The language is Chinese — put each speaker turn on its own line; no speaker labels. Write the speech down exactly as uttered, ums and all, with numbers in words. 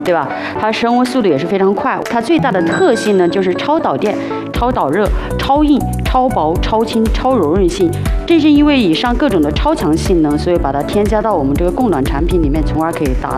对吧？它升温速度也是非常快。它最大的特性呢，就是超导电、超导热、超硬、超薄、超轻、超柔韧性。正是因为以上各种的超强性能，所以把它添加到我们这个供暖产品里面，从而可以达